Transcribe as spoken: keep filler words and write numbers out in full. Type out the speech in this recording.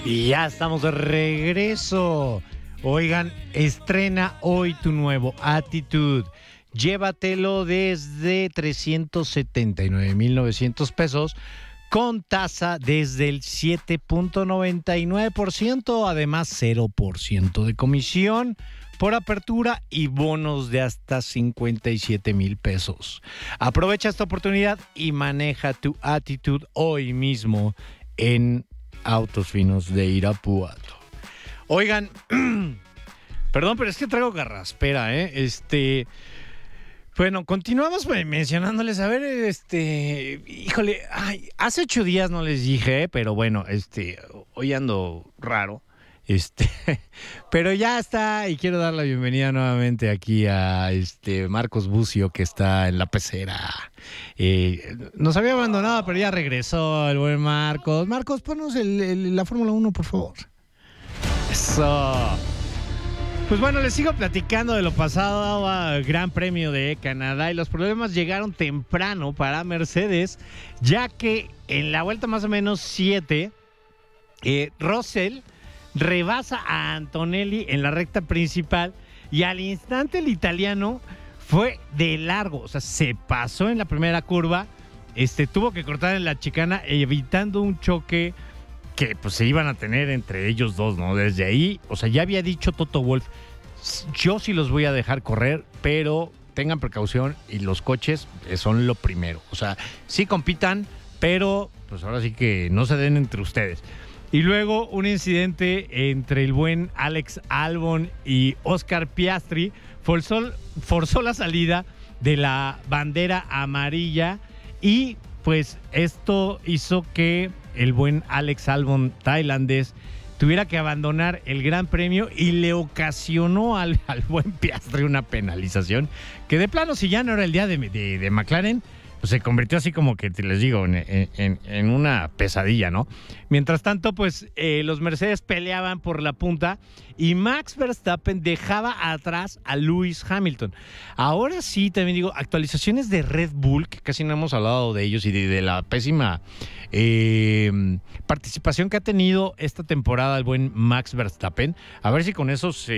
Y ya estamos de regreso. Oigan, estrena hoy tu nuevo Attitude. Llévatelo desde trescientos setenta y nueve mil novecientos pesos con tasa desde el siete punto noventa y nueve por ciento, además cero por ciento de comisión por apertura y bonos de hasta cincuenta y siete mil pesos. Aprovecha esta oportunidad y maneja tu Attitude hoy mismo en Autos Finos de Irapuato. Oigan, perdón, pero es que traigo garraspera, ¿eh? Este, bueno, continuamos mencionándoles, a ver, este, híjole, ay, hace ocho días no les dije, pero bueno, este, hoy ando raro, este, pero ya está, y quiero dar la bienvenida nuevamente aquí a este Marcos Bucio, que está en la pecera. Eh, nos había abandonado, pero ya regresó el buen Marcos. Marcos, ponnos el, el, la Fórmula uno, por favor. Eso. Pues bueno, les sigo platicando de lo pasado al Gran Premio de Canadá, y los problemas llegaron temprano para Mercedes, ya que en la vuelta más o menos siete, eh, Russell rebasa a Antonelli en la recta principal y al instante el italiano fue de largo, o sea, se pasó en la primera curva, este, tuvo que cortar en la chicana evitando un choque que pues se iban a tener entre ellos dos, ¿no? Desde ahí, o sea, ya había dicho Toto Wolff, yo sí los voy a dejar correr, pero tengan precaución y los coches son lo primero, o sea, sí compitan, pero pues ahora sí que no se den entre ustedes. Y luego un incidente entre el buen Alex Albon y Oscar Piastri forzó, forzó la salida de la bandera amarilla, y pues esto hizo que el buen Alex Albon tailandés tuviera que abandonar el Gran Premio y le ocasionó al, al buen Piastri una penalización que de plano, si ya no era el día de, de, de McLaren, pues se convirtió así como que, te les digo, en, en, en una pesadilla, ¿no? Mientras tanto, pues eh, los Mercedes peleaban por la punta y Max Verstappen dejaba atrás a Lewis Hamilton. Ahora sí, también digo, actualizaciones de Red Bull, que casi no hemos hablado de ellos, y de, de la pésima eh, participación que ha tenido esta temporada el buen Max Verstappen. A ver si con eso se